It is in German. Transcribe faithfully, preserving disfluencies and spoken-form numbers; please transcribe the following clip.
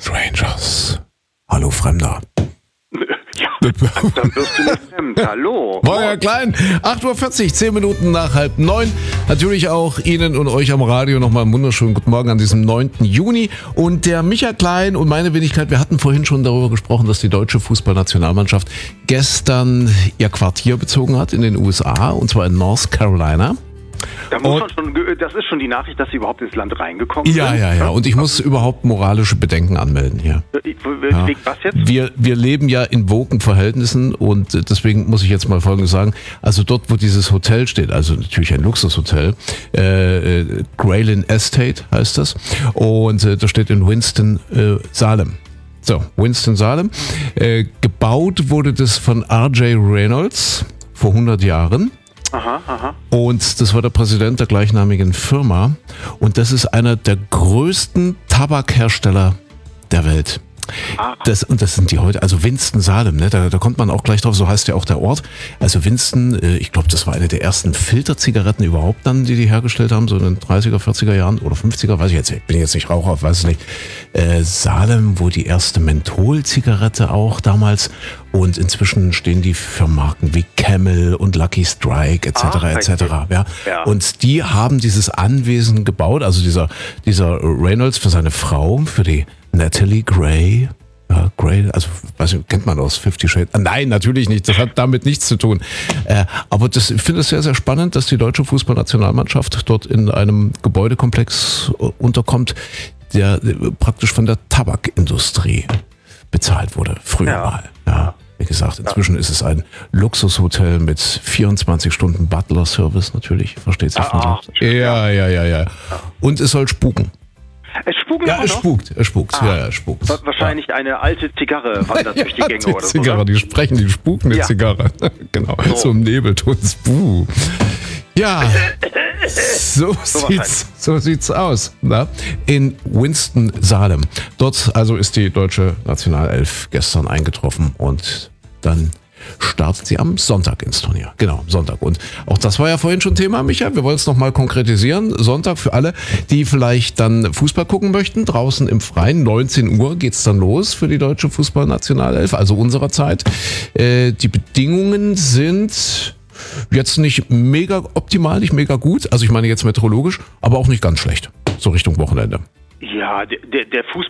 Strangers. Hallo Fremder. Ja, dann wirst du nicht fremd. Hallo. Moin, Klein. acht Uhr vierzig, zehn Minuten nach halb neun. Natürlich auch Ihnen und euch am Radio nochmal einen wunderschönen guten Morgen an diesem neunten Juni. Und der Micha Klein und meine Wenigkeit, wir hatten vorhin schon darüber gesprochen, dass die deutsche Fußballnationalmannschaft gestern ihr Quartier bezogen hat in den U S A, und zwar in North Carolina. Da muss man schon, das ist schon die Nachricht, dass sie überhaupt ins Land reingekommen Ja, sind. ja, ja. Und ich muss überhaupt moralische Bedenken anmelden hier. Wegen was jetzt? Wir, wir leben ja in woken Verhältnissen, und deswegen muss ich jetzt mal Folgendes sagen. Also dort, wo dieses Hotel steht, also natürlich ein Luxushotel, äh, äh, Graylin Estate heißt das, und äh, das steht in Winston-Salem. So, Winston-Salem. Äh, gebaut wurde das von R J Reynolds vor hundert Jahren. Aha, aha. Und das war der Präsident der gleichnamigen Firma. Und das ist einer der größten Tabakhersteller der Welt. Das, und das sind die heute, also Winston-Salem, ne? da, da kommt man auch gleich drauf, so heißt ja auch der Ort. Also Winston, äh, ich glaube, das war eine der ersten Filterzigaretten überhaupt dann, die die hergestellt haben, so in den dreißiger, vierziger Jahren oder fünfziger, weiß ich jetzt, ich bin jetzt nicht Raucher, weiß es nicht. Äh, Salem, wo die erste Menthol-Zigarette auch damals, und inzwischen stehen die für Marken wie Camel und Lucky Strike et cetera et cetera. Ja. Ja. Und die haben dieses Anwesen gebaut, also dieser, dieser Reynolds für seine Frau, für die Natalie Gray, ja, Gray, also weiß ich, kennt man aus Fifty Shades? Ah, nein, natürlich nicht, das hat damit nichts zu tun. Äh, aber das, ich finde es sehr, sehr spannend, dass die deutsche Fußballnationalmannschaft dort in einem Gebäudekomplex unterkommt, der praktisch von der Tabakindustrie bezahlt wurde, früher Ja. mal. Ja. Wie gesagt, inzwischen ja. ist es ein Luxushotel mit vierundzwanzig Stunden Butler-Service, natürlich, versteht sich von Ah, selbst. Ja, ja, ja, ja. Und es soll spuken. Es spuken Ja, auch es noch? spukt, es spukt, Ah, ja, ja, es spukt. wa- Wahrscheinlich ja. eine alte Zigarre wandert Ja, durch die Gänge die oder so. Zigarre, oder? die sprechen, die spuken eine Ja. Zigarre. Genau, so, So. im Nebelton. Buh. Ja, so sieht's, so sieht's aus. Na? In Winston-Salem. Dort also ist die deutsche Nationalelf gestern eingetroffen, und dann startet sie am Sonntag ins Turnier. Genau, am Sonntag. Und auch das war ja vorhin schon Thema, Micha. Wir wollen es nochmal konkretisieren. Sonntag für alle, die vielleicht dann Fußball gucken möchten. Draußen im Freien, neunzehn Uhr geht's dann los für die deutsche Fußballnationalelf, also unserer Zeit. Äh, die Bedingungen sind jetzt nicht mega optimal, nicht mega gut. Also ich meine jetzt meteorologisch, aber auch nicht ganz schlecht. So Richtung Wochenende. Ja, der, der, der Fußball